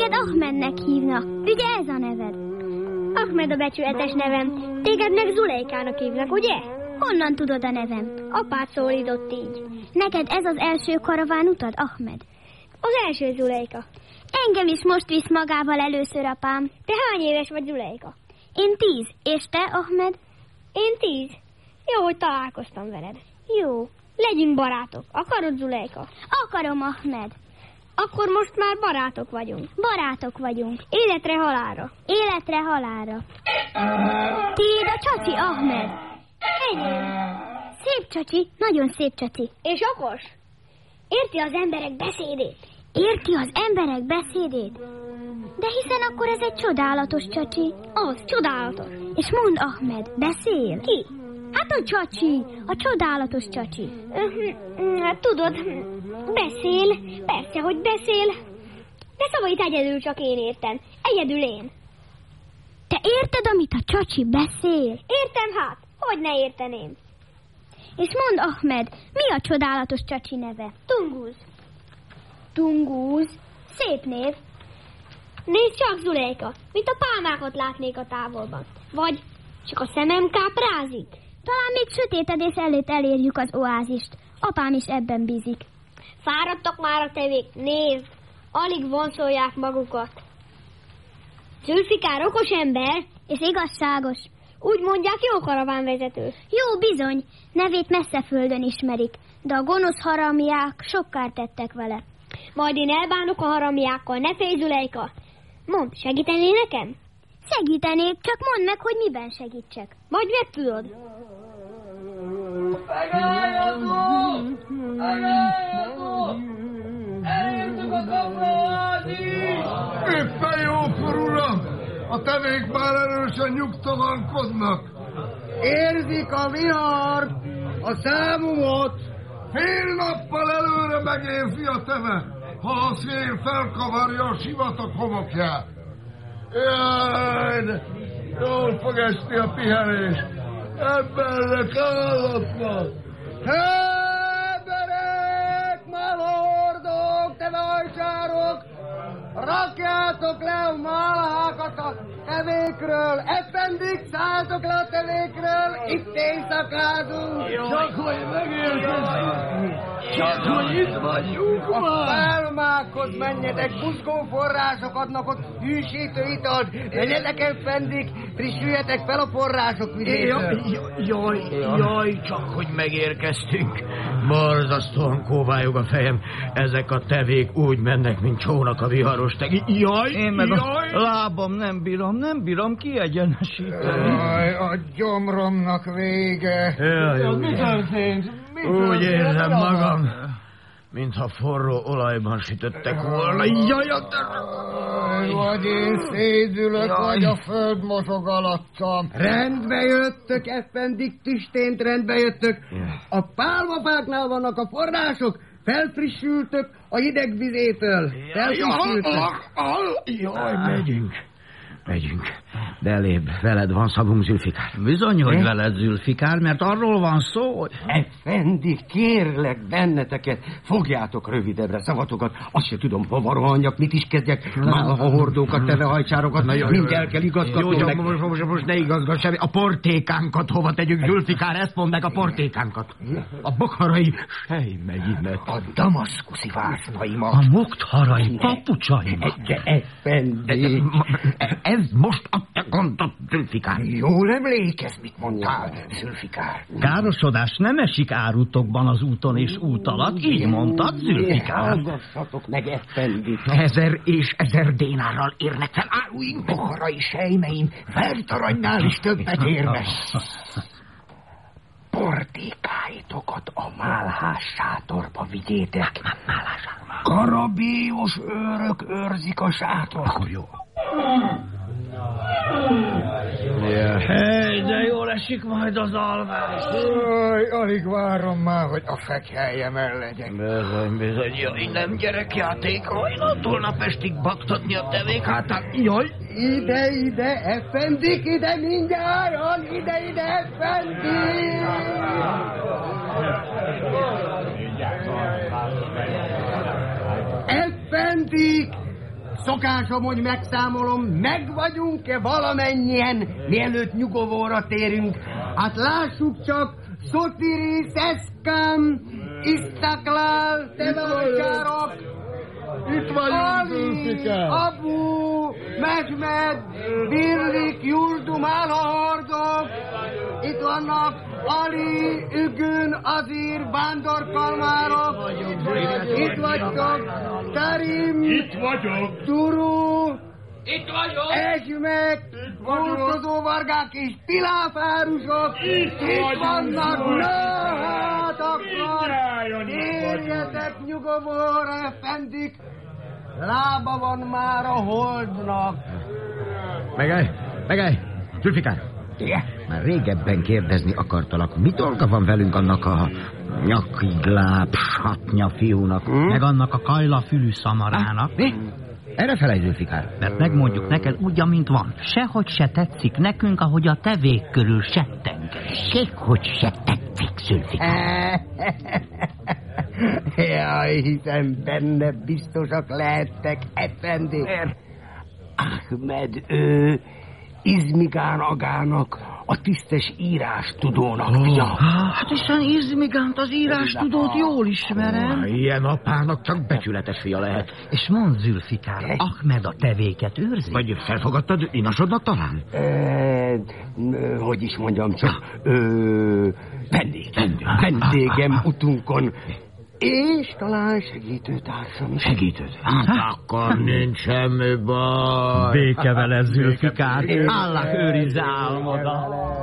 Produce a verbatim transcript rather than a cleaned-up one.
Téged Ahmednek hívnak, ugye ez a neved? Ahmed a becsületes nevem, téged meg Zulejkának hívnak, ugye? Honnan tudod a nevem? Apád szólított így. Neked ez az első karaván utad, Ahmed? Az első, Zulejka. Engem is most visz magával először, apám. Te hány éves vagy, Zulejka? Én tíz. És te, Ahmed? Én tíz. Jó, hogy találkoztam veled. Jó. Legyünk barátok. Akarod, Zulejka? Akarom, Ahmed. Akkor most már barátok vagyunk. Barátok vagyunk. Életre, halálra. Életre, halálra. Tiéd a csacsi, Ahmed. Enyém. Szép csacsi, nagyon szép csacsi. És okos? Érti az emberek beszédét? Érti az emberek beszédét? De hiszen akkor ez egy csodálatos csacsi. Az, csodálatos. És mondd, Ahmed, beszél? Ki? Hát a csacsi, a csodálatos csacsi. Hát tudod, beszél, persze, hogy beszél. De szavait egyedül csak én értem. Egyedül én. Te érted, amit a csacsi beszél? Értem hát, hogy ne érteném. És mondd, Ahmed, mi a csodálatos csacsi neve? Tunguz. Tunguz? Szép név. Nézd csak, Zulejka, mint a pálmákat látnék a távolban. Vagy csak a szemem káprázik. Talán még sötétedés előtt elérjük az oázist. Apám is ebben bízik. Fáradtak már a tevék, nézd, alig vonszolják magukat. Zülfikár okos ember, és igazságos. Úgy mondják, jó karavánvezető. Jó, bizony, nevét messze földön ismerik, de a gonosz haramiák sok kárt tettek vele. Majd én elbánok a haramiákkal, ne félj, Zulejka. Mondd, segítenél nekem? Segítenék, csak mondd meg, hogy miben segítsek. Majd megtudod. Megálljatok! Megálljatok! Elértük a kapuázig! Éppen jókor, uram! A tevék már erősen nyugtalankodnak. Érzik a vihart, a számumot. Fél nappal előre megérzi a teve, ha a szél felkavarja a sivatag homokját. Jaj, de jól fog esni a pihenés. Embernek, állatnak. Emberek, malhordok, tevajsárok, rakjátok le a malhákat a tevékről, effendik, szálltok le a tevékről, itt éjszakázunk. Csak hogy megérkezünk, csak hogy itt vagyunk A már. pálmákhoz menjetek, buzgó források adnak ott hűsítő italt, menjetek effendik, frissüljetek fel a források vizétől. Jaj, jaj, csak hogy megérkeztünk. Borzasztóan kóvályog a fejem. Ezek a tevék úgy mennek, mint csónak a viharos tegi. Jaj, Én meg jaj. a lábam nem bírom, nem bírom kiegyenesíteni. Jaj, a gyomromnak vége. Jaj, Mi úgy, történt? Mi úgy történt? érzem Mi magam, mintha forró olajban sütöttek volna. Jaj, a Jaj, vagy én szédülök, vagy a föld mosog alattam. Rendbe jöttök, effendik tüstént, rendbe jöttök. A pálmafáknál vannak a források, felfrissültök a hideg vizétől. Felfrissültök. Jaj, megyünk. Megyünk. De elébb, veled van szavunk, Zülfikár. Bizony, hogy veled, Zülfikár, mert arról van szó, hogy... Effendi, kérlek benneteket, fogjátok rövidebbre szavatokat, azt se tudom, hova rohanjak, mit is kezdjek, már a hordókat, tevehajcsárokat, mind el kell igazgatni. Jó, meg... most, most, most ne igazgass semmi. A portékánkat hova tegyük, Zülfikár? Ezt mondd meg, a portékánkat. A bokharai sejmegyimet. A damaszkuszi vásznaimat. A muktharai papucsaimat. De effendi... Ez most a te gondot, Zülfikár. Jól emlékez, mit mondtál, Zülfikár? Károsodás nem esik árutokban az úton és út alatt, így mondtad, Zülfikár. Hallgassatok meg, effendi. Ezer és ezer dénárral érnek fel áruink. Bokharai sejmeim feltaranynál is többet érnek. Portékáitokat a málhás sátorba vigyétek. Karabélyos őrök őrzik a sátort. Akkor jó. Hely, de jól esik majd az alvás. Jaj, alig várom már, hogy a fekheljem el legyek. Bizony, bizony, jaj, nem gyerekjáték, hajnaltól napestig baktatni a tevék hátán. Jaj! Ide, ide, effendik, ide mindjárt, ide, ide, effendik! Effendik! Szokásom, hogy megszámolom, meg vagyunk-e valamennyien, mielőtt nyugovóra térünk. Hát lássuk csak, Szotiri, Szeszkám, Isztaklál, Tevelcsárok, Itt vagyunk, Ali, Zülfikár. Abu, Mehmed, Birlik, Juldum, Álahordok. Itt vannak Ali, Ügün, Azir, Vándorkalmárok. Itt vagytok, Karim, Itt vagyok. Turu, Itt vagyok! Esmek, Volkozó Vargák és Piláfárusok. Itt Itt vagyunk, vannak, Zoltán. na hát akkor Mindnyájan itt térjetek nyugovóra, efendik. Lába van már a holdnak. Megállj, megállj! Zülfikár! Már régebben kérdezni akartalak, mi dolga van velünk annak a nyakig láb satnya fiúnak? Hm? Meg annak a kajlafülű szamarának. Mi? Erre felejt, Zülfikár. Mert megmondjuk neked úgy, amint van. Sehogy se tetszik nekünk, ahogy a tevék körül setteng. Sehogy se tetszik, Zülfikár. Jaj, hiszen benne biztosak lehettek, efendi. Ahmed, ő Izmigán agának, a tisztes írás tudónak fia. Hát hiszen Izmigánt, az írás tudót jól ismerem. Ilyen apának csak becsületes fia lehet. És mondd, Zülfikár, Ahmed a tevéket őrzi? Vagy felfogadtad inasodnak talán? E, hogy is mondjam csak, ö, vendég, vendégem utunkon. És talán segítőtársam is. Segítőtársam? Hát akkor nincs semmi baj. Béke vele, Zülfikár. Allah őrizze álmodat.